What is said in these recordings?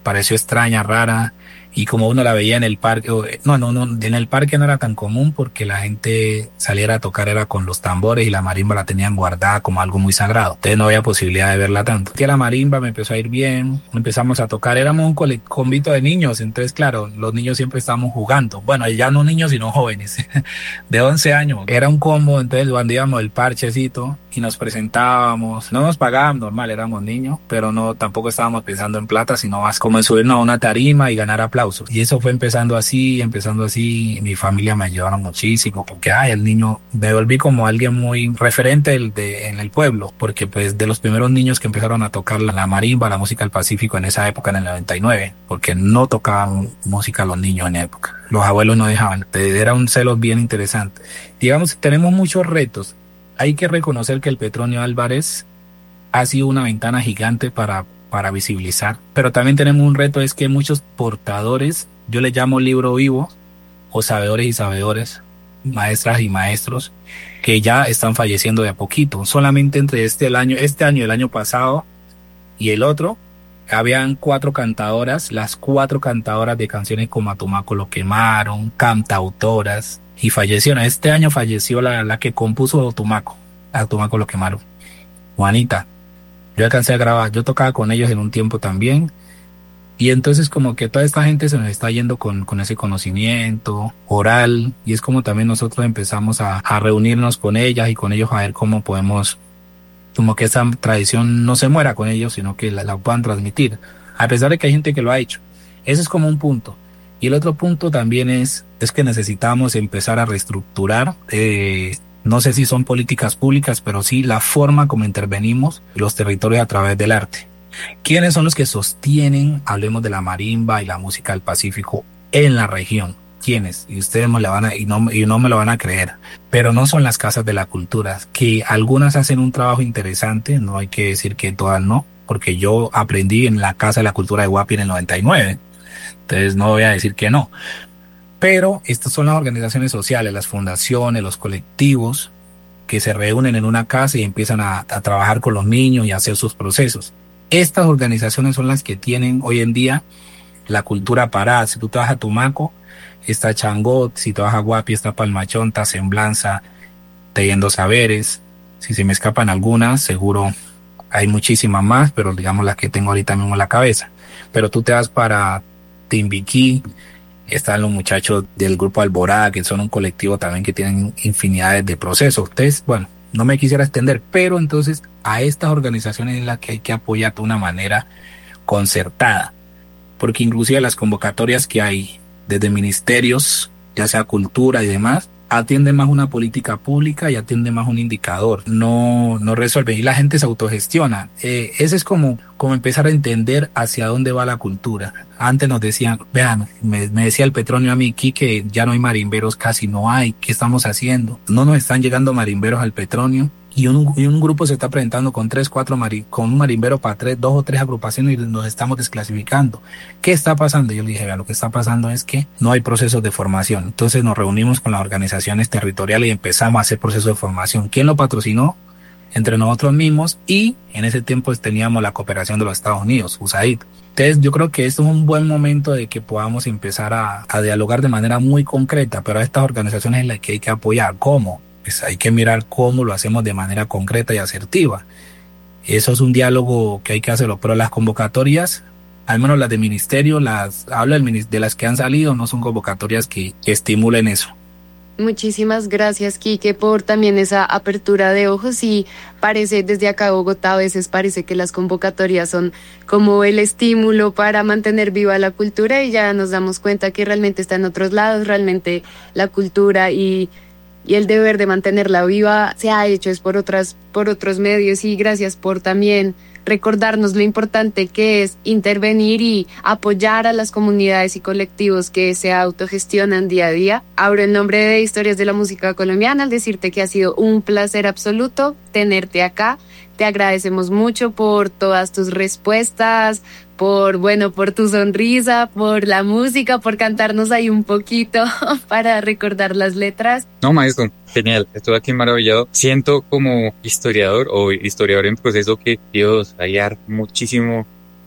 pareció extraña, rara, y como uno la veía en el parque, en el parque no era tan común porque la gente saliera a tocar era con los tambores y la marimba la tenían guardada como algo muy sagrado. Entonces no había posibilidad de verla tanto. Y a la marimba me empezó a ir bien, empezamos a tocar, éramos un convito de niños, entonces claro, los niños siempre estábamos jugando. Bueno, ya no niños sino jóvenes, de 11 años. Era un combo, entonces cuando íbamos el parchecito y nos presentábamos, no nos pagaban normal, éramos niños, pero no, tampoco estábamos pensando en plata, sino más como en subirnos a una tarima y ganar aplausos. Y eso fue empezando así, mi familia me ayudaron muchísimo, porque el niño, me volví como alguien muy referente en el pueblo, porque pues de los primeros niños que empezaron a tocar la marimba, la música del Pacífico en esa época, en el 99, porque no tocaban música los niños en la época, los abuelos no dejaban, era un celo bien interesante. Digamos, tenemos muchos retos. Hay que reconocer que el Petronio Álvarez ha sido una ventana gigante para visibilizar, pero también tenemos un reto, es que muchos portadores, yo les llamo libro vivo, o sabedores y sabedores, maestras y maestros, que ya están falleciendo de a poquito. Solamente entre este año, el año pasado y el otro, habían 4 cantadoras, las 4 cantadoras de canciones como A Tumaco lo quemaron, cantautoras, y fallecieron. Este año falleció la que compuso Tumaco, A Tumaco lo quemaron, Juanita. Yo alcancé a grabar, yo tocaba con ellos en un tiempo también, y entonces como que toda esta gente se nos está yendo con ese conocimiento oral, y es como también nosotros empezamos a reunirnos con ellas y con ellos a ver cómo podemos, como que esa tradición no se muera con ellos, sino que la puedan transmitir, a pesar de que hay gente que lo ha hecho. Ese es como un punto. Y el otro punto también es que necesitamos empezar a reestructurar, no sé si son políticas públicas, pero sí la forma como intervenimos los territorios a través del arte. ¿Quiénes son los que sostienen, hablemos de la marimba y la música del Pacífico en la región? ¿Quiénes? Y ustedes me la van a, y no me lo van a creer, pero no son las casas de la cultura, que algunas hacen un trabajo interesante, no hay que decir que todas no, porque yo aprendí en la Casa de la Cultura de Guapi en el 99, entonces no voy a decir que no. Pero estas son las organizaciones sociales, las fundaciones, los colectivos que se reúnen en una casa y empiezan a trabajar con los niños y a hacer sus procesos. Estas organizaciones son las que tienen hoy en día la cultura parada. Si tú te vas a Tumaco, está Changot; si te vas a Guapi, está Palmachonta, Semblanza, Teyendo Saberes. Si se me escapan algunas, seguro hay muchísimas más, pero digamos las que tengo ahorita mismo en la cabeza. Pero tú te vas para Timbiquí, están los muchachos del grupo Alborada, que son un colectivo también que tienen infinidades de procesos. Ustedes, bueno, no me quisiera extender, pero entonces a estas organizaciones es las que hay que apoyar de una manera concertada, porque inclusive las convocatorias que hay desde ministerios, ya sea cultura y demás, atiende más una política pública y atiende más un indicador, no resuelve, y la gente se autogestiona. Ese es como empezar a entender hacia dónde va la cultura. Antes nos decían, vean, me decía el Petronio a mí, aquí que ya no hay marimberos, casi no hay, ¿qué estamos haciendo? No nos están llegando marimberos al Petronio. Y un grupo se está presentando con 3, 4 con un marimbero para 2 o 3 agrupaciones, y nos estamos desclasificando. ¿Qué está pasando? Yo le dije, vea, lo que está pasando es que no hay procesos de formación. Entonces nos reunimos con las organizaciones territoriales y empezamos a hacer procesos de formación. ¿Quién lo patrocinó? Entre nosotros mismos, y en ese tiempo teníamos la cooperación de los Estados Unidos, USAID. Entonces yo creo que esto es un buen momento de que podamos empezar a dialogar de manera muy concreta, pero a estas organizaciones es las que hay que apoyar. ¿Cómo? Pues hay que mirar cómo lo hacemos de manera concreta y asertiva. Eso es un diálogo que hay que hacerlo, pero las convocatorias, al menos las de ministerio, hablo de las que han salido, no son convocatorias que estimulen eso. Muchísimas gracias, Quique, por también esa apertura de ojos. Y parece, desde acá de Bogotá, a veces parece que las convocatorias son como el estímulo para mantener viva la cultura, y ya nos damos cuenta que realmente está en otros lados. Realmente la cultura y el deber de mantenerla viva se ha hecho es por otros medios. Y gracias por también recordarnos lo importante que es intervenir y apoyar a las comunidades y colectivos que se autogestionan día a día. Abro en nombre de Historias de la Música Colombiana al decirte que ha sido un placer absoluto tenerte acá. Te agradecemos mucho por todas tus respuestas, por tu sonrisa, por la música, por cantarnos ahí un poquito para recordar las letras. No, maestro, genial, estoy aquí maravillado. Siento como historiador o historiador en proceso que Dios hallar muchísimo por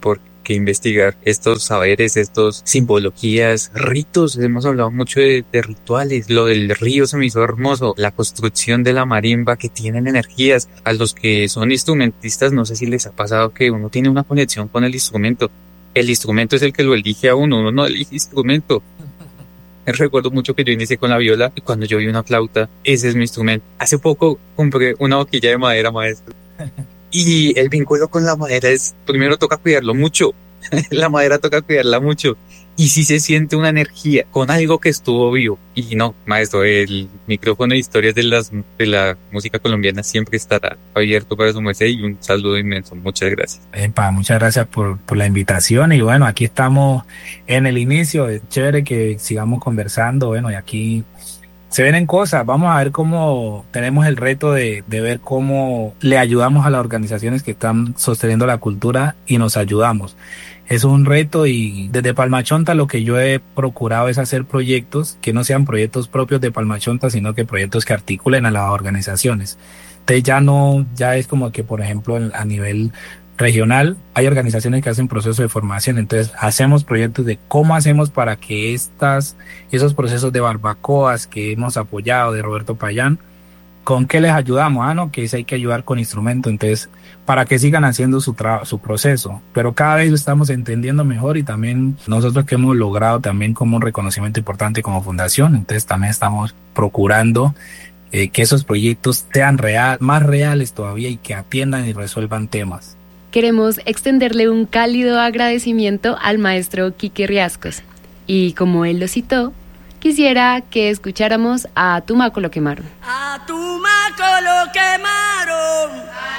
que investigar estos saberes, estos simbologías, ritos. Hemos hablado mucho de rituales. Lo del río se me hizo hermoso. La construcción de la marimba, que tienen energías. A los que son instrumentistas, no sé si les ha pasado que uno tiene una conexión con el instrumento. El instrumento es el que lo elige a uno no elige instrumento. Recuerdo mucho que yo inicié con la viola y cuando yo vi una flauta, ese es mi instrumento. Hace poco compré una boquilla de madera, maestro. Y el vínculo con la madera es, primero toca cuidarlo mucho. La madera toca cuidarla mucho. Y sí se siente una energía con algo que estuvo vivo. Y no, maestro, el micrófono de historias de la música colombiana siempre estará abierto para su merced, y un saludo inmenso. Muchas gracias. Muchas gracias por la invitación. Y bueno, aquí estamos en el inicio. Es chévere que sigamos conversando. Bueno, y aquí se vienen cosas. Vamos a ver cómo tenemos el reto de ver cómo le ayudamos a las organizaciones que están sosteniendo la cultura y nos ayudamos. Es un reto, y desde Palmachonta lo que yo he procurado es hacer proyectos que no sean proyectos propios de Palmachonta, sino que proyectos que articulen a las organizaciones. Entonces ya es como que, por ejemplo, a nivel regional hay organizaciones que hacen procesos de formación, entonces hacemos proyectos de cómo hacemos para que esos procesos de barbacoas que hemos apoyado de Roberto Payán, ¿con qué les ayudamos? No, que hay que ayudar con instrumentos, entonces, para que sigan haciendo su proceso. Pero cada vez lo estamos entendiendo mejor, y también nosotros que hemos logrado también como un reconocimiento importante como fundación, entonces también estamos procurando que esos proyectos sean más reales todavía, y que atiendan y resuelvan temas. Queremos extenderle un cálido agradecimiento al maestro Quique Riascos. Y como él lo citó, quisiera que escucháramos a Tumaco lo quemaron. A Tumaco lo quemaron.